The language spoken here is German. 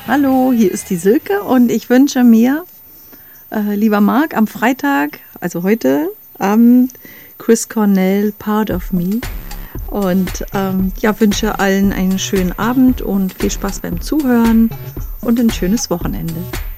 Hallo, hier ist die Silke und ich wünsche mir, lieber Marc, am Freitag, also heute Abend, Chris Cornell, Part of Me. Und wünsche allen einen schönen Abend und viel Spaß beim Zuhören und ein schönes Wochenende.